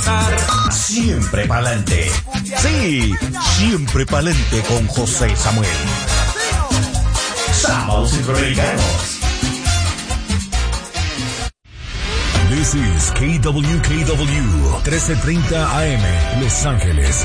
gritar. Siempre pa'lante. Sí, siempre pa'lante con José Samuel. Sábados Centroamericanos. This is KWKW 1330 AM, Los Ángeles.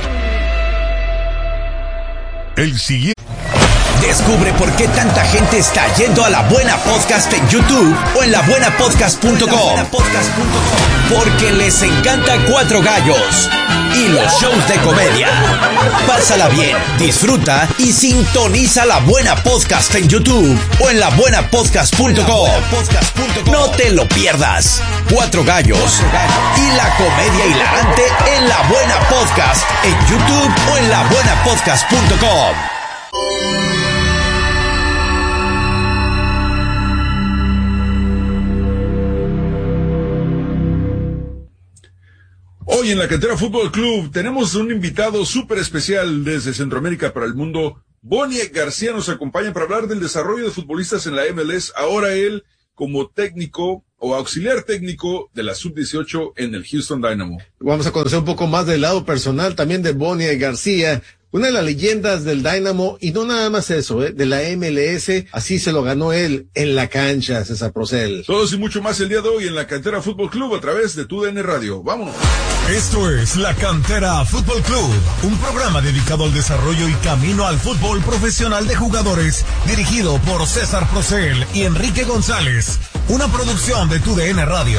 El siguiente. Descubre por qué tanta gente está yendo a La Buena Podcast en YouTube o en labuenapodcast.com. Porque les encanta Cuatro Gallos y los shows de comedia. Pásala bien, disfruta y sintoniza La Buena Podcast en YouTube o en labuenapodcast.com. No te lo pierdas. Cuatro Gallos y la comedia hilarante en La Buena Podcast en YouTube o en labuenapodcast.com. Hoy en la Cantera Fútbol Club tenemos un invitado súper especial desde Centroamérica para el mundo. Boniek García nos acompaña para hablar del desarrollo de futbolistas en la MLS. Ahora él como técnico o auxiliar técnico de la Sub-18 en el Houston Dynamo. Vamos a conocer un poco más del lado personal también de Boniek García, una de las leyendas del Dynamo, y no nada más eso, de la MLS, así se lo ganó él en la cancha, César Procel. Todos y mucho más el día de hoy en la Cantera Fútbol Club a través de TUDN Radio. ¡Vámonos! Esto es La Cantera Fútbol Club, un programa dedicado al desarrollo y camino al fútbol profesional de jugadores, dirigido por César Procel y Enrique González, una producción de TUDN Radio.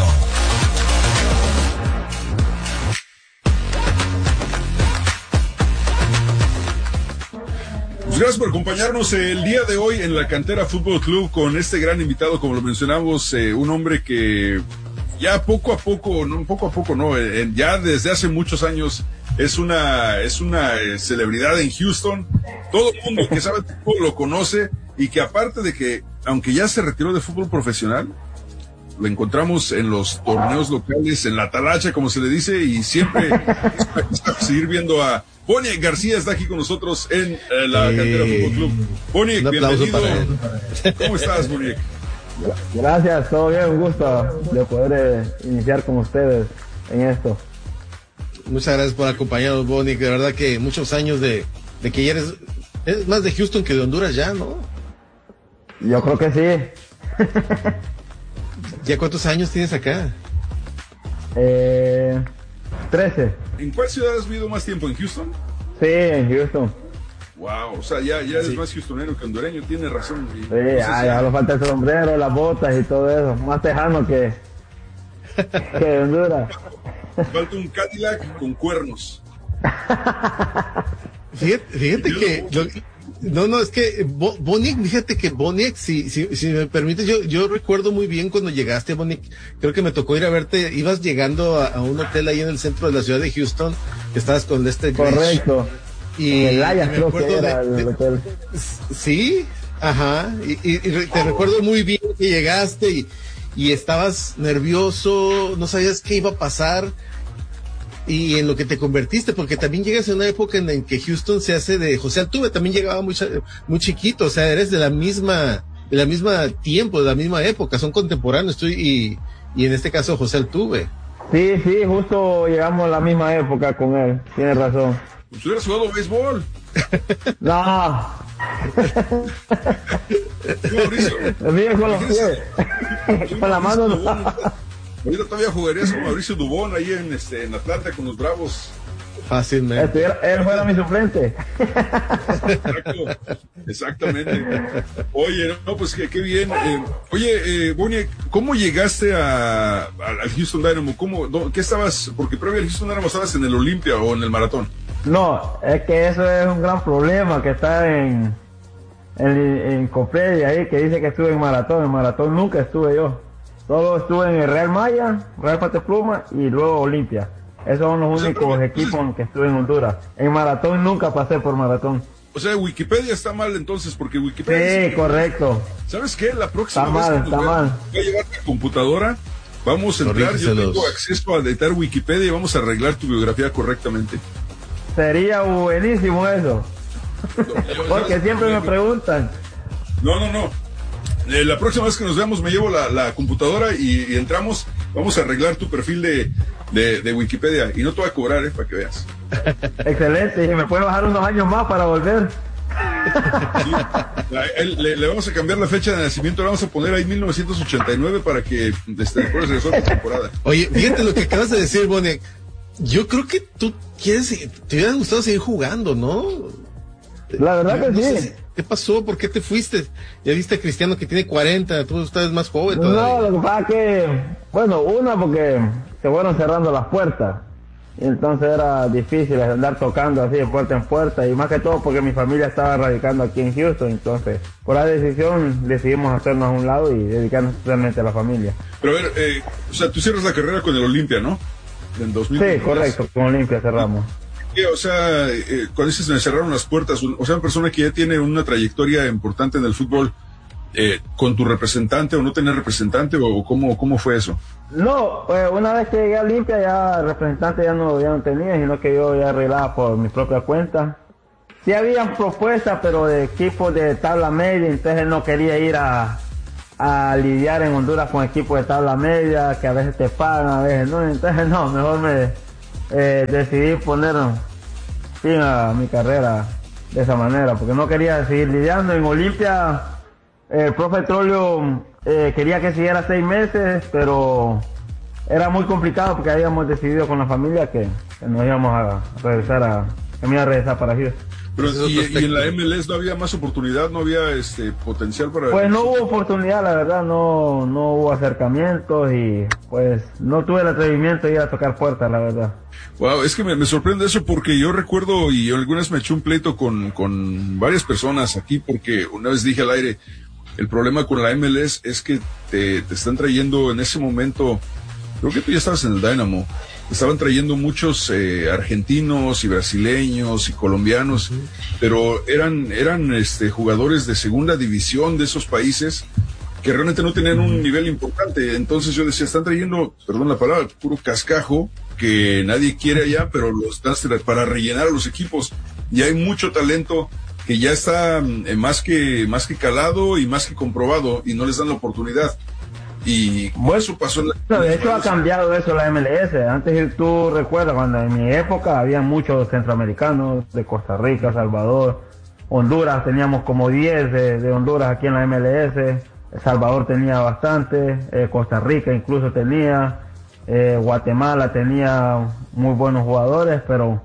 Gracias por acompañarnos el día de hoy en la Cantera Fútbol Club con este gran invitado, como lo mencionamos, un hombre que ya poco a poco, ya desde hace muchos años es una celebridad en Houston. Todo el mundo que sabe fútbol lo conoce, y que aparte de que, aunque ya se retiró de fútbol profesional, lo encontramos en los torneos locales, en la talacha, como se le dice, y siempre es seguir viendo a Boniek García. Está aquí con nosotros en la Cantera Fútbol Club. Boniek, bienvenido. ¿Cómo estás, Boniek? Gracias, todo bien, un gusto de poder iniciar con ustedes en esto. Muchas gracias por acompañarnos, Boniek. De verdad que muchos años de que ya eres más de Houston que de Honduras ya, ¿no? Yo creo que sí. ¿Ya cuántos años tienes acá? 13. ¿En cuál ciudad has vivido más tiempo? ¿En Houston? Sí, en Houston. Wow, o sea, ya eres más houstonero que hondureño, tienes razón. Sí, ya me falta el sombrero, las botas y todo eso. Más tejano que de Honduras. Falta un Cadillac con cuernos. Fíjate que... es que Boniek, fíjate que Boniek, si me permites, yo recuerdo muy bien cuando llegaste, Boniek. Creo que me tocó ir a verte. Ibas llegando a un hotel ahí en el centro de la ciudad de Houston, que estabas con este correcto. Y el Layas, creo que era el hotel. Sí, ajá. Y te recuerdo muy bien que llegaste y estabas nervioso, no sabías qué iba a pasar. Y en lo que te convertiste, porque también llegas en una época en la que Houston se hace de José Altuve, también llegaba muy chiquito, o sea, eres de la misma tiempo, de la misma época, son contemporáneos tú y en este caso José Altuve. Sí, justo llegamos a la misma época con él, tienes razón. Pues hubieras jugado béisbol. No. Mauricio. Con los pies. Con la mano no. Ahorita todavía jugarías con Mauricio Dubón ahí en Atlanta con los Bravos. Fácilmente. Él fuera mi suplente. Exactamente. Oye, no, pues qué bien. Boniek, ¿cómo llegaste al Houston Dynamo? ¿Qué estabas? Porque previo al Houston Dynamo estabas en el Olimpia o en el Maratón. No, es que eso es un gran problema que está en Copedia ahí, que dice que estuve en Maratón. En Maratón nunca estuve yo. Solo estuve en el Real Maya, Real Pate Pluma y luego Olimpia. Esos son los únicos equipos en que estuve en Honduras. En Maratón nunca pasé por Maratón. O sea, Wikipedia está mal entonces, porque Wikipedia... Sí, correcto. ¿Sabes qué? La próxima vez voy a llevar la computadora, vamos a entrar, yo tengo acceso a editar Wikipedia y vamos a arreglar tu biografía correctamente. Sería buenísimo eso. Porque siempre me preguntan. No. La próxima vez que nos veamos me llevo la computadora y entramos. Vamos a arreglar tu perfil de Wikipedia y no te voy a cobrar, para que veas. Excelente, y me puede bajar unos años más para volver. Sí. Le vamos a cambiar la fecha de nacimiento, le vamos a poner ahí 1989 para que después regresó a la temporada. Oye, fíjate lo que acabas de decir, Boniek. Yo creo que tú te hubiera gustado seguir jugando, ¿no? La verdad que no sí. Sé, ¿qué pasó? ¿Por qué te fuiste? Ya viste a Cristiano que tiene 40, tú estás más joven todavía. No, lo que pasa es que, bueno, porque se fueron cerrando las puertas. Y entonces era difícil andar tocando así de puerta en puerta, y más que todo porque mi familia estaba radicando aquí en Houston. Entonces, por la decisión decidimos hacernos a un lado y dedicarnos totalmente a la familia. Pero a ver, o sea, tú cierras la carrera con el Olimpia, ¿no? En 2000. Sí, correcto, con Olimpia cerramos. O sea, cuando dices me cerraron las puertas, o sea, una persona que ya tiene una trayectoria importante en el fútbol, ¿con tu representante o no tener representante, o cómo fue eso? No, una vez que llegué a Olimpia ya el representante ya no tenía, sino que yo ya arreglaba por mi propia cuenta. Sí habían propuestas, pero de equipos de tabla media, entonces él no quería ir a lidiar en Honduras con equipos de tabla media, que a veces te pagan, a veces no. Entonces no, mejor me decidí poner fin a mi carrera de esa manera, porque no quería seguir lidiando. En Olimpia el profe Trollio quería que siguiera 6 meses, pero era muy complicado porque habíamos decidido con la familia que nos íbamos a regresar que me iba a regresar para Houston. Pero y en la MLS no había más oportunidad, no había potencial para... Pues no hubo oportunidad, la verdad, no hubo acercamientos, y pues no tuve el atrevimiento de ir a tocar puertas, la verdad. Wow, es que me sorprende eso, porque yo recuerdo, y algunas me eché un pleito con varias personas aquí, porque una vez dije al aire, el problema con la MLS es que te están trayendo en ese momento, creo que tú ya estabas en el Dynamo, estaban trayendo muchos argentinos y brasileños y colombianos, pero eran jugadores de segunda división de esos países que realmente no tenían un nivel importante. Entonces yo decía, están trayendo, perdón la palabra, puro cascajo que nadie quiere allá, pero los dan para rellenar a los equipos. Y hay mucho talento que ya está más que calado y más que comprobado, y no les dan la oportunidad. Y bueno, eso pasó en la... De hecho ha cambiado eso la MLS. Antes, tú recuerdas, cuando en mi época había muchos centroamericanos de Costa Rica, Salvador, Honduras, teníamos como 10 de Honduras aquí en la MLS. El Salvador tenía bastante, Costa Rica incluso tenía, Guatemala tenía muy buenos jugadores, pero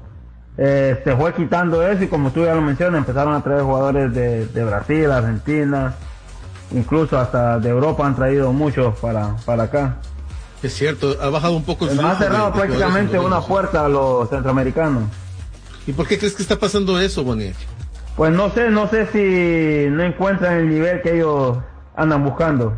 se fue quitando eso, y como tú ya lo mencionas, empezaron a traer jugadores de Brasil, Argentina, incluso hasta de Europa han traído muchos para acá. Es cierto, ha bajado un poco el flujo. Ha cerrado prácticamente una puerta a los centroamericanos. ¿Y por qué crees que está pasando eso, Boniek? Pues no sé si no encuentran el nivel que ellos andan buscando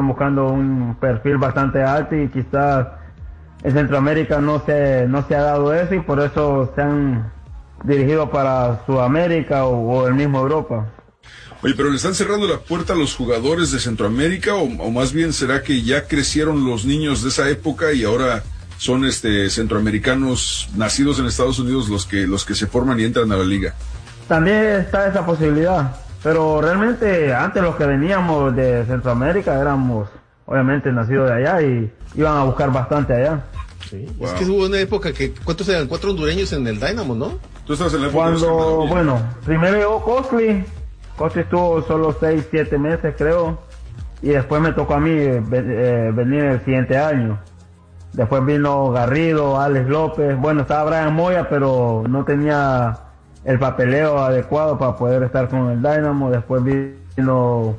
un perfil bastante alto, y quizás en Centroamérica no se ha dado eso, y por eso se han dirigido para Sudamérica o el mismo Europa. Oye, pero ¿le están cerrando la puerta a los jugadores de Centroamérica, o más bien será que ya crecieron los niños de esa época y ahora son centroamericanos nacidos en Estados Unidos los que se forman y entran a la liga? También está esa posibilidad, pero realmente antes los que veníamos de Centroamérica éramos obviamente nacidos de allá y iban a buscar bastante allá. Sí. Wow. Es que hubo una época que, ¿cuántos eran? 4 hondureños en el Dynamo, ¿no? Tú estabas en la época primero llegó Costly estuvo solo 6-7 meses creo, y después me tocó a mí venir el siguiente año. Después vino Garrido, Alex López, estaba Brian Moya, pero no tenía el papeleo adecuado para poder estar con el Dynamo. Después vino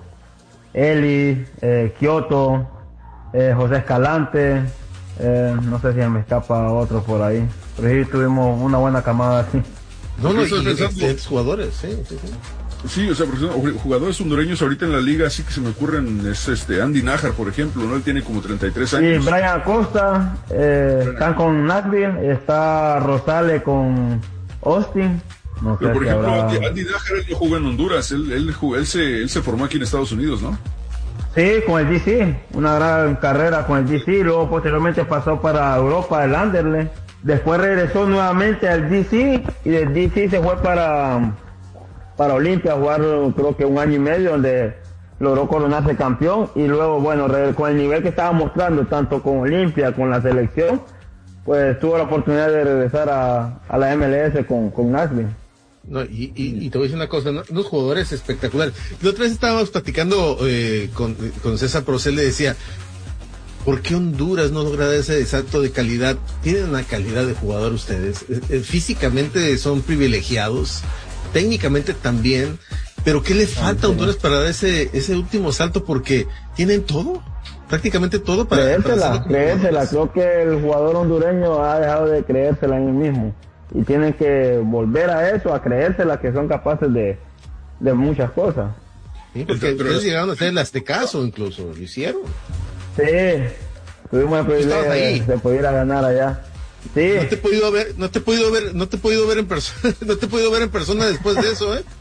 Eli, Kioto, José Escalante, no sé si me escapa otro por ahí, pero sí tuvimos una buena camada así. Excelentes jugadores, sí. Sí, o sea, jugadores hondureños ahorita en la liga, así que se me ocurren, es Andy Nájar, por ejemplo, ¿no? Él tiene como 33 años. Sí, Brian Acosta, están con Nashville, está Rosales con Austin. No pero sé por ejemplo, habrá... Andy Nájar, él no jugó en Honduras, él se formó aquí en Estados Unidos, ¿no? Sí, con el DC, una gran carrera con el DC, luego posteriormente pasó para Europa, el Anderlecht, después regresó nuevamente al DC, y del DC se fue para Olimpia a jugar creo que 1 año y medio, donde logró coronarse campeón y luego, bueno, con el nivel que estaba mostrando, tanto con Olimpia, con la selección, pues tuvo la oportunidad de regresar a la MLS con Nashville. No, y te voy a decir una cosa, unos jugadores espectaculares. La otra vez estábamos platicando con César Procel, le decía, ¿por qué Honduras no logra ese salto de calidad? Tienen una calidad de jugador ustedes, físicamente son privilegiados, técnicamente también, pero ¿qué le falta a Honduras para dar ese último salto? Porque tienen todo, prácticamente todo para creérsela. Creo que el jugador hondureño ha dejado de creérsela en él mismo y tienen que volver a eso, a creérsela, que son capaces de muchas cosas. Sí, porque ustedes llegaron a hacer el Aztecaso, incluso lo hicieron. Sí, tuvimos el privilegio de poder ir a ganar allá. Sí. No te he podido ver en persona, no te he podido ver en persona después de eso, ¿eh?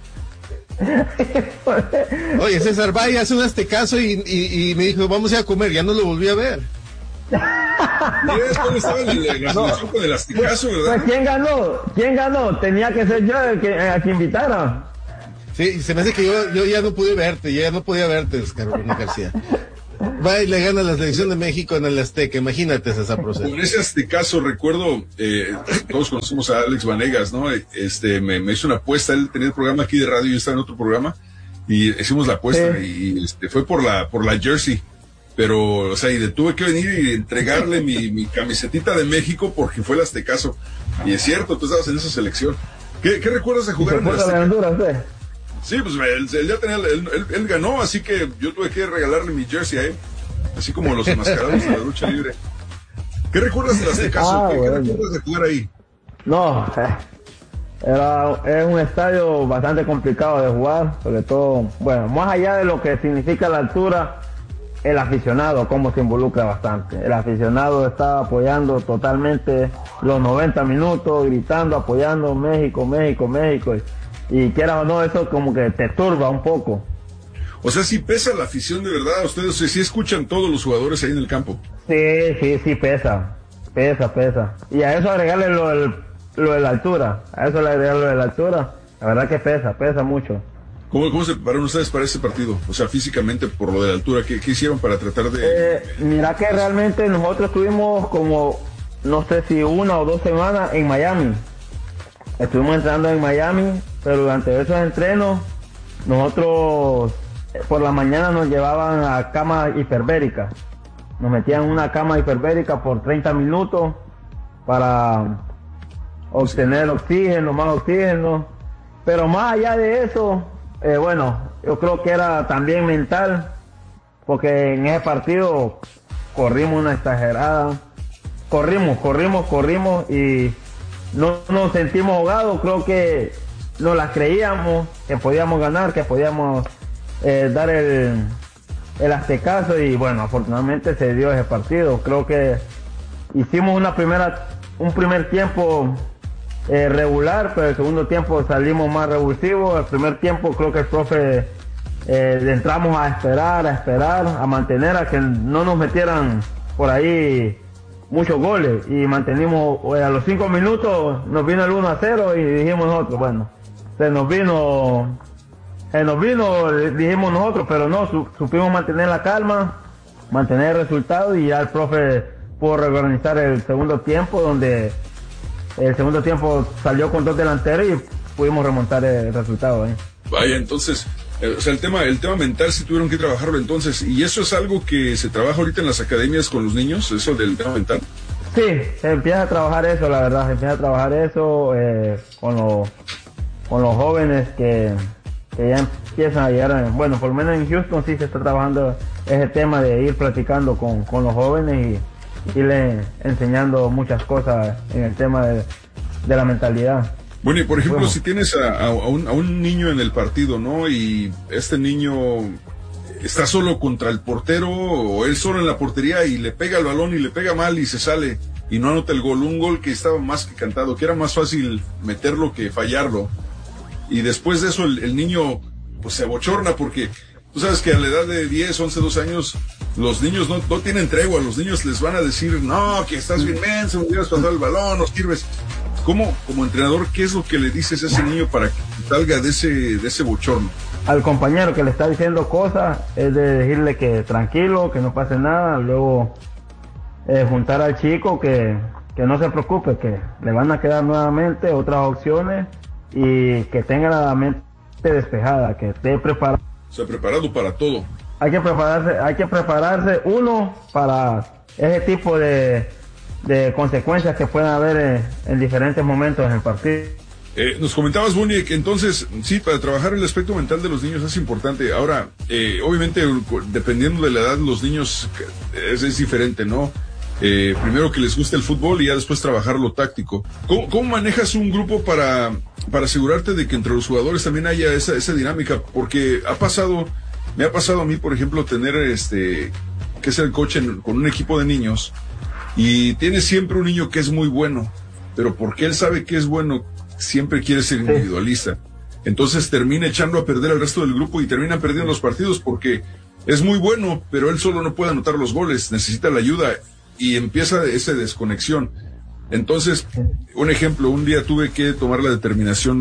Oye, César, vaya, hace un Aztecaso y me dijo, vamos a ir a comer, ya no lo volví a ver. ¿Dónde estaba la selección con el Aztecaso, verdad? Pues, ¿quién ganó? Tenía que ser yo el que invitara. Sí, se me hace que yo ya no pude verte, ya no podía verte, Carolina García. Va y le gana la selección de México en el Azteca, imagínate ese proceso. Con ese Aztecaso recuerdo, todos conocemos a Alex Vanegas, ¿no? Me hizo una apuesta, él tenía el programa aquí de radio, yo estaba en otro programa, y hicimos la apuesta, y fue por la jersey, pero, o sea, y tuve que venir y entregarle mi camisetita de México porque fue el Aztecaso, y es cierto, tú estabas en esa selección. ¿Qué recuerdas de jugar en el Azteca? Honduras, Sí, pues él ya tenía, él ganó, así que yo tuve que regalarle mi jersey a él, así como los enmascarados de la lucha libre. ¿Qué recuerdas de Aztecaso? ¿Qué recuerdas de jugar ahí? No, es un estadio bastante complicado de jugar, sobre todo, bueno, más allá de lo que significa la altura, el aficionado, cómo se involucra bastante. El aficionado está apoyando totalmente los 90 minutos, gritando, apoyando México, México, México. Y quieras o no, eso como que te turba un poco. O sea, sí pesa la afición de verdad. Ustedes sí escuchan todos los jugadores ahí en el campo. Sí, pesa. Y a eso agregarle lo de la altura. La verdad que pesa mucho. ¿Cómo se prepararon ustedes para este partido? O sea, físicamente, por lo de la altura, ¿qué hicieron para tratar de...? Mira que realmente nosotros estuvimos como, no sé si 1 o 2 semanas en Miami. Estuvimos entrenando en Miami, pero durante esos entrenos, nosotros por la mañana nos llevaban a camas hiperbéricas. Nos metían en una cama hiperbérica por 30 minutos para obtener oxígeno, más oxígeno. Pero más allá de eso, bueno, yo creo que era también mental, porque en ese partido corrimos una exagerada. Corrimos y no nos sentimos ahogados. Creo que no las creíamos, que podíamos ganar, que podíamos dar el Aztecaso, y bueno, afortunadamente se dio ese partido. Creo que hicimos un primer tiempo regular, pero el segundo tiempo salimos más revulsivos. El primer tiempo creo que el profe entramos a esperar, a mantener a que no nos metieran por ahí muchos goles, y mantenimos, a los 5 minutos nos vino el 1-0 y dijimos nosotros, bueno, se nos vino, dijimos nosotros, pero no, supimos mantener la calma, mantener el resultado, y ya el profe pudo reorganizar el segundo tiempo, donde el segundo tiempo salió con 2 delanteros y pudimos remontar el resultado. Vaya, entonces, o sea, el tema mental sí tuvieron que trabajarlo entonces, y eso es algo que se trabaja ahorita en las academias con los niños, eso del tema mental. Sí, se empieza a trabajar eso, la verdad, se empieza a trabajar eso con los jóvenes que ya empiezan a llegar, bueno, por lo menos en Houston sí se está trabajando ese tema de ir platicando con los jóvenes y irle enseñando muchas cosas en el tema de la mentalidad. Bueno, y por ejemplo, si tienes a un niño en el partido, ¿no? Y este niño está solo contra el portero, o él solo en la portería, y le pega el balón y le pega mal y se sale y no anota el gol. Un gol que estaba más que cantado, que era más fácil meterlo que fallarlo. Y después de eso el niño pues se abochorna, porque tú sabes que a la edad de 10, 11, 12 años, los niños no tienen tregua. Los niños les van a decir, no, que estás bien menso, me hubieras pasado el balón, no sirves. ¿Cómo, como entrenador, qué es lo que le dices a ese niño para que salga de ese bochorno? Al compañero que le está diciendo cosas, es de decirle que tranquilo, que no pase nada, luego juntar al chico que no se preocupe, que le van a quedar nuevamente otras opciones y que tenga la mente despejada, que esté preparado. O sea, preparado para todo. Hay que prepararse uno para ese tipo de consecuencias que pueden haber en diferentes momentos en el partido. Nos comentabas, Bonnie, que entonces, sí, para trabajar el aspecto mental de los niños es importante. Ahora, obviamente, dependiendo de la edad, los niños es diferente, ¿no? Primero que les guste el fútbol y ya después trabajar lo táctico. ¿Cómo manejas un grupo para asegurarte de que entre los jugadores también haya esa dinámica? Porque me ha pasado a mí, por ejemplo, tener que ser el coach con un equipo de niños, y tiene siempre un niño que es muy bueno, pero porque él sabe que es bueno, siempre quiere ser individualista. Entonces termina echando a perder al resto del grupo y terminan perdiendo los partidos porque es muy bueno, pero él solo no puede anotar los goles, necesita la ayuda y empieza esa desconexión. Entonces, un ejemplo, un día tuve que tomar la determinación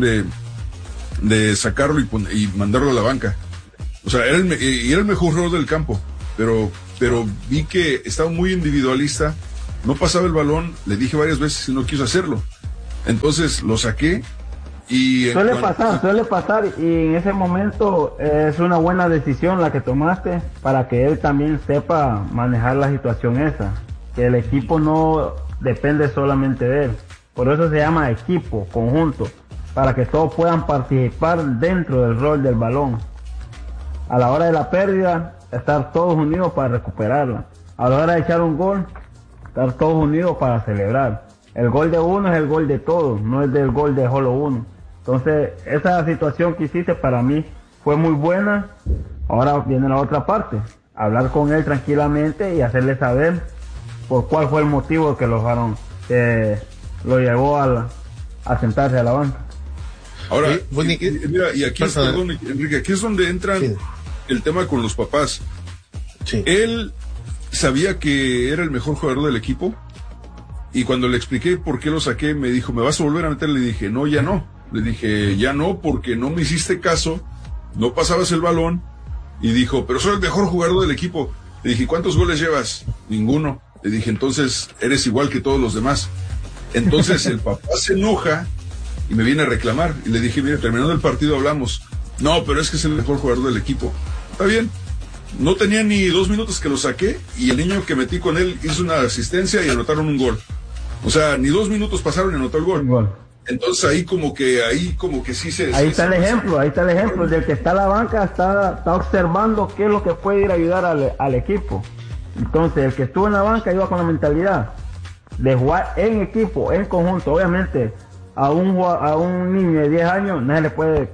de sacarlo y mandarlo a la banca. O sea, era el mejor jugador del campo, pero vi que estaba muy individualista, no pasaba el balón, le dije varias veces y no quiso hacerlo. Entonces lo saqué y... Suele pasar, y en ese momento es una buena decisión la que tomaste para que él también sepa manejar la situación esa, que el equipo no depende solamente de él. Por eso se llama equipo, conjunto, para que todos puedan participar dentro del rol del balón. A la hora de la pérdida, estar todos unidos para recuperarla. A la hora de echar un gol, estar todos unidos para celebrar. El gol de uno es el gol de todos, no es del gol de solo uno. Entonces, esa situación que hiciste para mí fue muy buena. Ahora viene la otra parte, hablar con él tranquilamente y hacerle saber por cuál fue el motivo que lo llevó a sentarse a la banca. Ahora, mira, y aquí perdón, Enrique, aquí es donde entra el tema con los papás. Sí. Él sabía que era el mejor jugador del equipo, y cuando le expliqué por qué lo saqué, me dijo, ¿me vas a volver a meter? Le dije, no, ya no. Le dije, ya no, porque no me hiciste caso, no pasabas el balón. Y dijo, pero soy el mejor jugador del equipo. Le dije, ¿cuántos goles llevas? Ninguno. Le dije, entonces eres igual que todos los demás. Entonces el papá se enoja y me viene a reclamar. Y le dije, mira, terminando el partido hablamos. No, pero es que es el mejor jugador del equipo. Está bien. No tenía ni 2 minutos que lo saqué, y el niño que metí con él hizo una asistencia y anotaron un gol. O sea, ni 2 minutos pasaron y anotó el gol. Entonces ahí como que sí se... Ahí está el ejemplo del que está a la banca, está observando qué es lo que puede ir a ayudar al equipo. Entonces el que estuvo en la banca iba con la mentalidad de jugar en equipo, en conjunto. Obviamente a un niño de 10 años nadie le puede,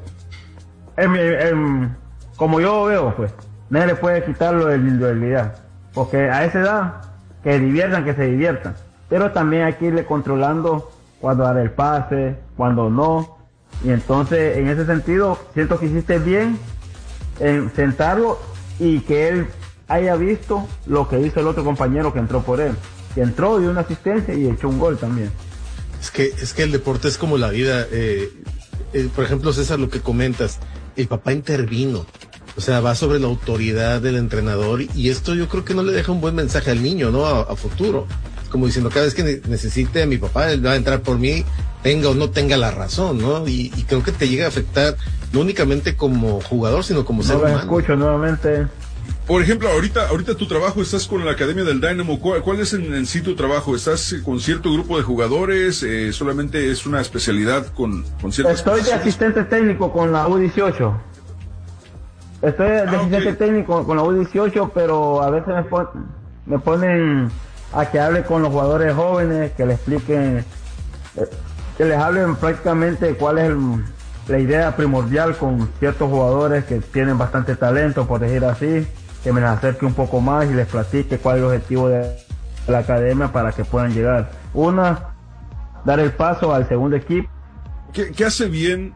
como yo veo, pues nadie le puede quitarlo de individualidad, porque a esa edad que se diviertan, pero también hay que irle controlando cuando dar el pase, cuando no. Y entonces en ese sentido siento que hiciste bien en sentarlo y que él haya visto lo que hizo el otro compañero que entró por él, que entró, dio una asistencia y echó un gol también. Es que el deporte es como la vida. Por ejemplo, César, lo que comentas, el papá intervino, o sea, va sobre la autoridad del entrenador, y esto yo creo que no le deja un buen mensaje al niño, ¿no? A futuro. Como diciendo, cada vez que necesite a mi papá, él va a entrar por mí, tenga o no tenga la razón, ¿no? Y creo que te llega a afectar no únicamente como jugador, sino como ser humano. Escucho nuevamente. Por ejemplo, ahorita tu trabajo, estás con la Academia del Dynamo. ¿Cuál es en sí tu trabajo? ¿Estás con cierto grupo de jugadores? ¿Solamente es una especialidad con ciertas Estoy de asistente técnico con la U18. Estoy de asistente técnico con la U18, pero a veces me ponen a que hable con los jugadores jóvenes, que les expliquen, que les hablen prácticamente cuál es la idea primordial con ciertos jugadores que tienen bastante talento, por decir así, que me les acerque un poco más y les platique cuál es el objetivo de la academia para que puedan llegar. Dar el paso al segundo equipo. ¿Qué hace bien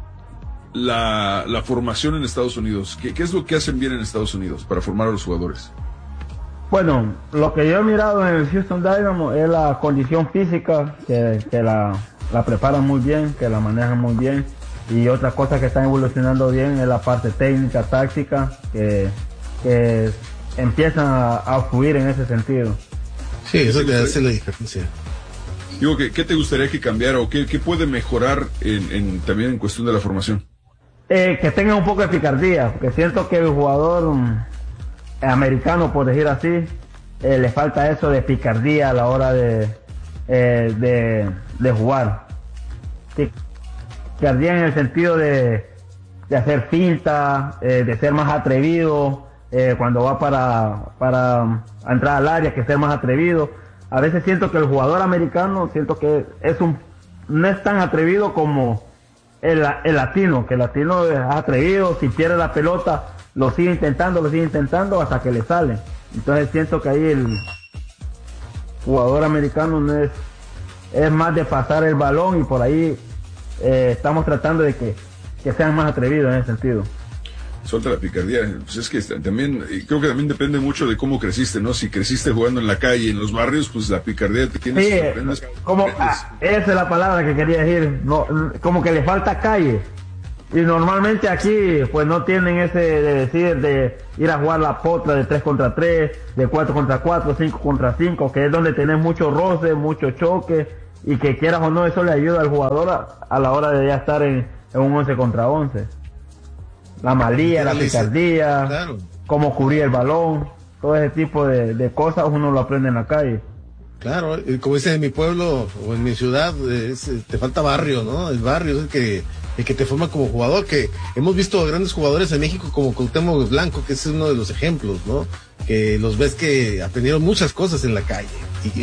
la formación en Estados Unidos? ¿Qué es lo que hacen bien en Estados Unidos para formar a los jugadores? Bueno, lo que yo he mirado en el Houston Dynamo es la condición física que la preparan muy bien, que la manejan muy bien. Y otra cosa que están evolucionando bien es la parte técnica, táctica, que empiezan a fluir en ese sentido. Sí, eso te hace la diferencia. Digo, ¿qué te gustaría que cambiara o qué puede mejorar también en cuestión de la formación? Que tenga un poco de picardía, porque siento que el jugador americano, por decir así, le falta eso de picardía a la hora de jugar. Picardía en el sentido de hacer finta, de ser más atrevido, cuando va para entrar al área, que ser más atrevido. A veces siento que el jugador americano, siento que no es tan atrevido como el latino, que el latino es atrevido, si pierde la pelota, lo sigue intentando hasta que le sale. Entonces siento que ahí el jugador americano no es más de pasar el balón, y por ahí estamos tratando de que sean más atrevidos en ese sentido. Suelta la picardía. Pues es que también, creo que también depende mucho de cómo creciste, ¿no? Si creciste jugando en la calle, en los barrios, pues la picardía te tienes. Sí, esa es la palabra que quería decir. No, como que le falta calle. Y normalmente aquí, pues no tienen ese de decir, de ir a jugar la potra de 3 contra 3, de 4 contra 4, 5 contra 5, que es donde tenés mucho roce, mucho choque, y que quieras o no, eso le ayuda al jugador a la hora de ya estar en un 11 contra 11. La malía, la picardía, claro, cómo cubrir el balón, todo ese tipo de cosas uno lo aprende en la calle. Claro, como dice en mi pueblo o en mi ciudad, te falta barrio, ¿no? El barrio es el que te forma como jugador, que hemos visto grandes jugadores en México como Cuauhtémoc Blanco, que es uno de los ejemplos, ¿no? Que los ves que aprendieron muchas cosas en la calle.